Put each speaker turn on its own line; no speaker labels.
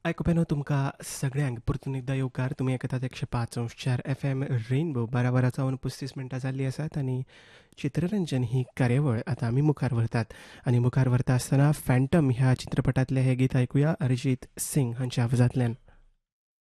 आयकुपेनो तुमकां सगळ्यांक परतून एकदां येवकार. तुमी आयकतात 105.4 FM रेनबो. 12 वरां जावन 35 मिनटां जाल्लीं आसात आनी चित्ररंजन ही कार्यावळ आतां आमी मुखार व्हरतात. आनी मुखार व्हरता आसतना फॅन्टम ह्या चित्रपटांतलें हें गीत आयकुया अरिजीत सिंग हांच्या आवाजांतल्यान.